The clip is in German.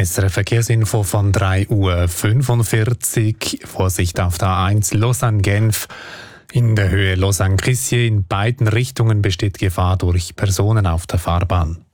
SRF Verkehrsinfo von 3:45 Uhr. Vorsicht auf der A1 Lausanne-Genf. In der Höhe Lausanne-Crissier in beiden Richtungen besteht Gefahr durch Personen auf der Fahrbahn.